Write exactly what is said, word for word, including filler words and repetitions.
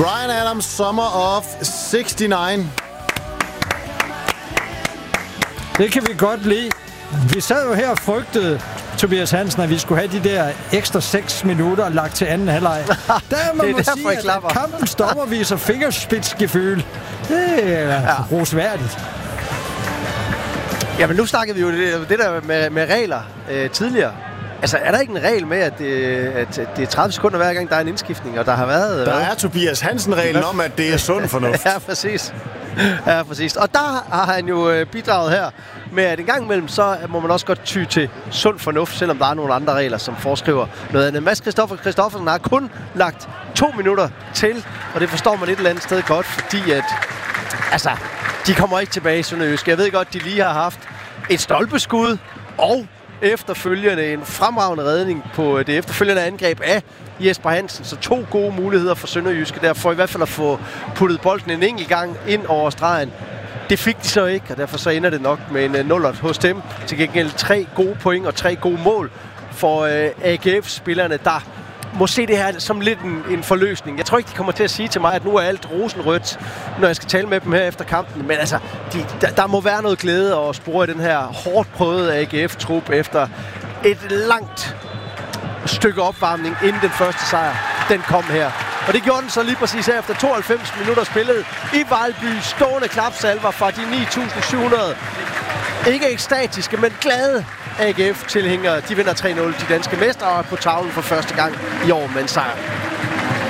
Bryan Adams, Summer of seksogtres. Det kan vi godt lide. Vi sad jo her og frygtede, Tobias Hansen, at vi skulle have de der ekstra seks minutter lagt til anden halvleg. Der må man sige, at kampens dommer viser fingerspidsgefühl. Det er ja. rosværdigt. Jamen nu snakkede vi jo det, det der med, med regler øh, tidligere. Altså, er der ikke en regel med, at det, at det er tredive sekunder hver gang, der er en indskiftning, og der har været... Der hvad? er Tobias Hansen-reglen om, at det er sund fornuft. Ja, præcis. Ja, præcis. Og der har han jo bidraget her med, at en gang imellem, så må man også godt ty til sund fornuft, selvom der er nogle andre regler, som foreskriver noget andet. Mads Christoffer Christoffersen har kun lagt to minutter til, og det forstår man et eller andet sted godt, fordi at... Altså, de kommer ikke tilbage i Sønderjysk. Jeg ved godt, de lige har haft et stolpeskud, og efterfølgende en fremragende redning på det efterfølgende angreb af Jesper Hansen. Så to gode muligheder for Sønderjyske der, for i hvert fald at få puttet bolden en enkelt gang ind over stregen. Det fik de så ikke, og derfor så ender det nok med en nullert hos dem. Til gengæld tre gode point og tre gode mål for øh, A G F-spillerne, der må se det her som lidt en, en forløsning. Jeg tror ikke, de kommer til at sige til mig, at nu er alt rosenrødt, når jeg skal tale med dem her efter kampen. Men altså, de, der, der må være noget glæde og spore i den her hårdt prøvede A G F-trup efter et langt stykke opvarmning, inden den første sejr, den kom her. Og det gjorde den så lige præcis her efter tooghalvfems minutter spillet i Vejlby. Stående klapsalver fra de ni tusind syv hundrede. Ikke ekstatiske, men glade A G F-tilhængere. De vinder tre nul. De danske mestre på tavlen for første gang i år med en sejr.